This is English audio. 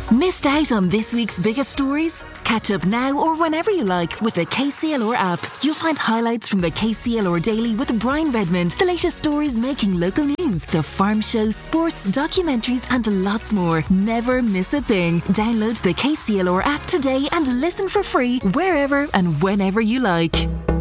Missed out on this week's biggest stories? Catch up now or whenever you like with the KCLR app. You'll find highlights from the KCLR Daily with Brian Redmond, the latest stories making local news, the farm show, sports, documentaries and lots more. Never miss a thing. Download the KCLR app today and listen for free wherever and whenever you like.